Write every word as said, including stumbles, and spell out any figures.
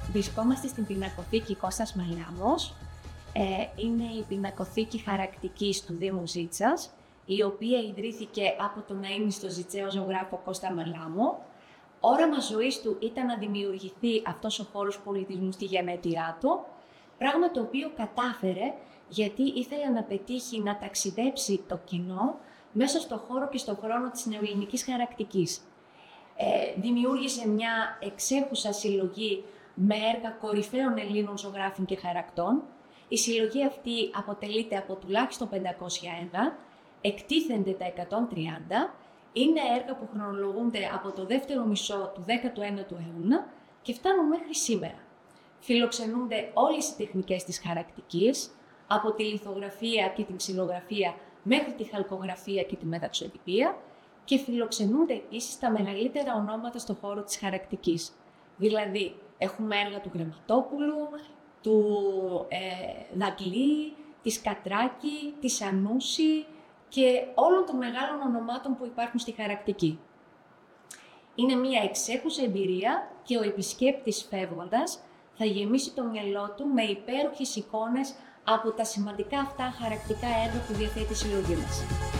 Βρισκόμαστε στην πινακοθήκη Κώστας Μαλάμος. Ε, είναι η πινακοθήκη χαρακτικής του Δήμου Ζήτσας, η οποία ιδρύθηκε από τον αείμνηστο Ζητσαίο ζωγράφο Κώστα Μαλάμο. Όραμα ζωής του ήταν να δημιουργηθεί αυτός ο χώρος πολιτισμού στη γενέτειρά του, πράγμα το οποίο κατάφερε γιατί ήθελε να πετύχει να ταξιδέψει το κοινό μέσα στο χώρο και στον χρόνο της νεοελληνικής χαρακτικής. Ε, δημιούργησε μια εξέχουσα συλλογή με έργα κορυφαίων Ελλήνων ζωγράφων και χαρακτών. Η συλλογή αυτή αποτελείται από τουλάχιστον πεντακόσια έργα, εκτίθενται τα εκατόν τριάντα, είναι έργα που χρονολογούνται από το δεύτερο μισό του δέκατου ένατου αιώνα και φτάνουν μέχρι σήμερα. Φιλοξενούνται όλες οι τεχνικές της χαρακτικής, από τη λιθογραφία και την ξυλογραφία μέχρι τη χαλκογραφία και τη μεταξωτυπία, και φιλοξενούνται επίσης τα μεγαλύτερα ονόματα στον χώρο της χαρακτικής. Δηλαδή, έχουμε έργα του Γραμματόπουλου, του ε, Δαγκλή, της Κατράκη, της Ανούση και όλων των μεγάλων ονομάτων που υπάρχουν στη χαρακτική. Είναι μια εξέχουσα εμπειρία και ο επισκέπτης φεύγοντας θα γεμίσει το μυαλό του με υπέροχες εικόνες από τα σημαντικά αυτά χαρακτικά έργα που διαθέτει η συλλογή μας.